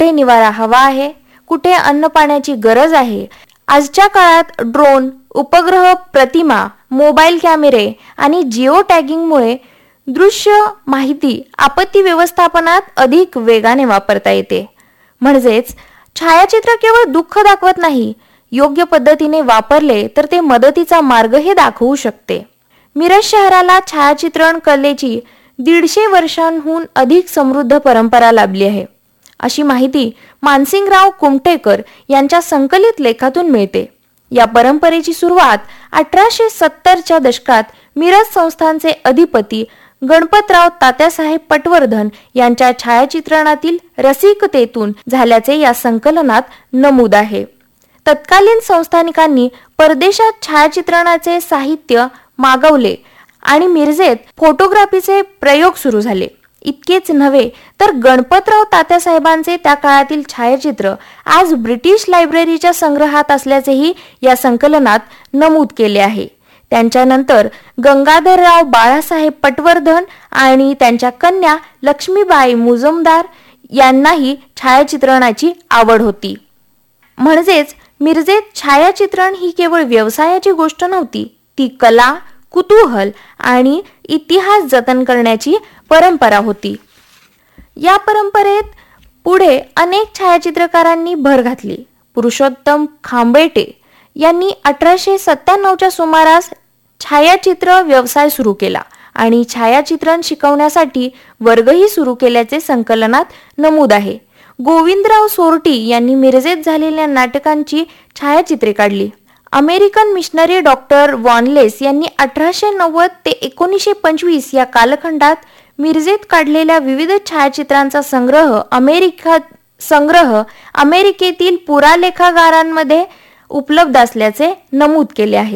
कुठे निवारा हवा आहे, कुठे अन्न पाण्याची गरज आहे. आजच्या काळात ड्रोन, उपग्रह प्रतिमा, मोबाईल कॅमेरे आणि जिओ टॅगिंगमुळे दृश्य माहिती आपत्ती व्यवस्थापनात अधिक वेगाने वापरता येते. म्हणजेच छायाचित्र केवळ दुःख दाखवत नाही, योग्य पद्धतीने वापरले तर ते मदतीचा मार्गही दाखवू शकते. मिरज शहराला छायाचित्रण कलेची 150 वर्षांहून अधिक समृद्ध परंपरा लाभली आहे, अशी माहिती मानसिंगराव कुमटेकर यांच्या संकलित लेखातून मिळते. या परंपरेची सुरुवात 1870च्या दशकात मिरज संस्थानचे अधिपती गणपतराव तात्यासाहेब पटवर्धन यांच्या छायाचित्रणातील रसिकतेतून झाल्याचे या संकलनात नमूद आहे. तत्कालीन संस्थानिकांनी परदेशात छायाचित्रणाचे साहित्य मागवले आणि मिरजेत फोटोग्राफीचे प्रयोग सुरू झाले. इतकेच नव्हे तर गणपतराव तात्यासाहेबांचे त्या काळातील छायाचित्र आज ब्रिटिश लायब्ररीच्या संग्रहात असल्याचेही या संकलनात नमूद केले आहे. त्यांच्यानंतर गंगाधरराव बाळासाहेब पटवर्धन आणि त्यांच्या कन्या लक्ष्मीबाई मुजुमदार यांनाही छायाचित्रणाची आवड होती. म्हणजेच मिरजेत छायाचित्रण ही केवळ व्यवसायाची गोष्ट नव्हती, ती कला, कुतूहल आणि इतिहास जतन करण्याची परंपरा होती. या परंपरेत पुढे अनेक छायाचित्रकारांनी भर घातली. पुरुषोत्तम खांबेटे यांनी 1897च्या सुमारास छायाचित्र व्यवसाय सुरू केला आणि छायाचित्रण शिकवण्यासाठी वर्गही सुरू केल्याचे संकलनात नमूद आहे. गोविंदराव सोरटी यांनी मिरजेत झालेल्या नाटकांची छायाचित्रे काढली. अमेरिकन मिशनरी डॉक्टर वॉनलेस यांनी 1890 ते 1925 या कालखंडात मिरजेत काढलेल्या विविध छायाचित्रांचा संग्रह अमेरिकेतील पुरालेखागारांमध्ये उपलब्ध असल्याचे नमूद केले आहे.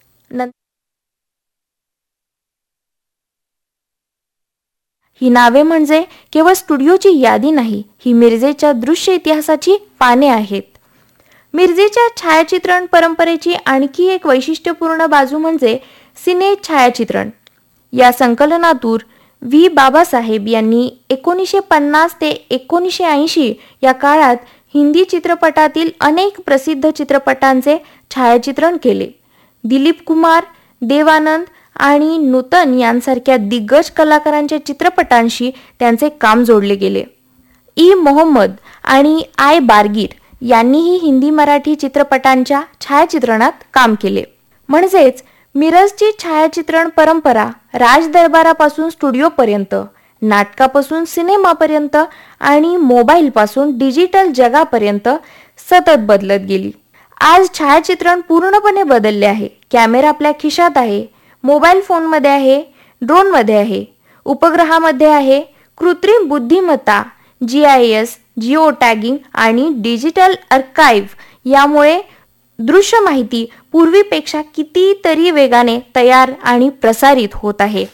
ही नावे म्हणजे केवळ स्टुडिओची यादी नाही, ही मिरजेच्या दृश्य इतिहासाची पाने आहेत. मिरजेच्या छायाचित्रण परंपरेची आणखी एक वैशिष्ट्यपूर्ण बाजू म्हणजे सिने छायाचित्रण. या संकलनातून व्ही बाबासाहेब यांनी 1950 ते 1980 या काळात हिंदी चित्रपटातील अनेक प्रसिद्ध चित्रपटांचे छायाचित्रण केले. दिलीप कुमार, देवानंद आणि नूतन यांसारख्या दिग्गज कलाकारांच्या चित्रपटांशी त्यांचे काम जोडले गेले. ई मोहम्मद आणि आय बारगीर यांनीही हिंदी मराठी चित्रपटांच्या छायाचित्रणात काम केले. म्हणजेच मिरजची छायाचित्रण परंपरा राजदरबारापासून स्टुडिओपर्यंत, नाटकापासून सिनेमापर्यंत आणि मोबाईलपासून डिजिटल जगापर्यंत सतत बदलत गेली. आज छायाचित्रण पूर्णपणे बदलले आहे. कॅमेरा आपल्या खिशात आहे, मोबाईल फोनमध्ये आहे, ड्रोनमध्ये आहे, उपग्रहामध्ये आहे. कृत्रिम बुद्धिमत्ता, GIS, जिओ टॅगिंग आणि डिजिटल आर्काइव्ह यामुळे दृश्य माहिती पूर्वीपेक्षा कितीतरी वेगाने तयार आणि प्रसारित होत आहे.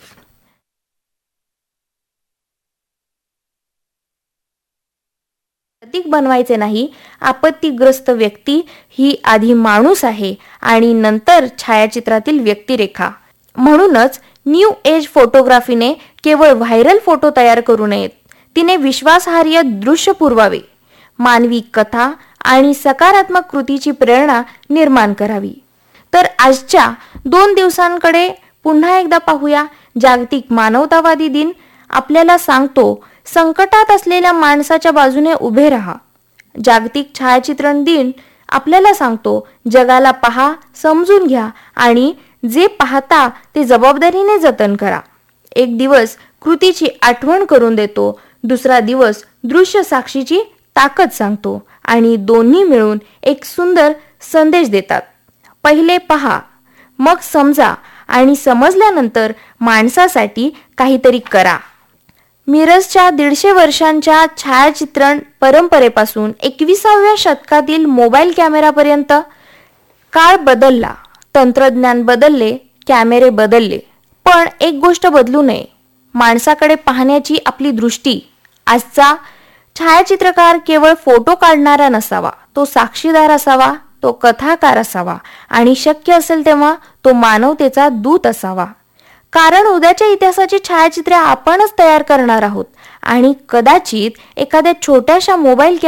प्रतीक बनवायचे नाही, आपत्तीग्रस्त व्यक्ती ही आधी माणूस आहे आणि नंतर छायाचित्रातील व्यक्तिरेखा. म्हणूनच न्यू एज फोटोग्राफीने केवळ व्हायरल फोटो तयार करू नयेत, तिने विश्वासार्ह दृश्य पुरवावे, मानवी कथा आणि सकारात्मक कृतीची प्रेरणा निर्माण करावी. तर आजच्या 2 दिवसांकडे पुन्हा एकदा पाहूया. जागतिक मानवतावादी दिन आपल्याला सांगतो, संकटात असलेल्या माणसाच्या बाजूने उभे राहा. जागतिक छायाचित्रण दिन आपल्याला सांगतो, जगाला पहा, समजून घ्या आणि जे पाहता ते जबाबदारीने जतन करा. एक दिवस कृतीची आठवण करून देतो, दुसरा दिवस दृश्य साक्षीची ताकद सांगतो आणि दोन्ही मिळून एक सुंदर संदेश देतात. पहिले पहा, मग समजा आणि समजल्यानंतर माणसासाठी काहीतरी करा. मिरजच्या 150 वर्षांच्या छायाचित्रण परंपरेपासून 21व्या शतकातील मोबाईल कॅमेरापर्यंत काळ बदलला, तंत्रज्ञान बदलले, कॅमेरे बदलले, पण एक गोष्ट बदलू नये, माणसाकडे पाहण्याची आपली दृष्टी. आजचा छायाचित्रकार केवळ फोटो काढणारा नसावा, तो साक्षीदार असावा, तो कथाकार असावा आणि शक्य असेल तेव्हा तो मानवतेचा दूत असावा. कारण उद्याच्या इतिहासाची छायाचित्रे आपणच तयार करणार आहोत आणि कदाचित एखाद्या छोट्याशा मोबाईल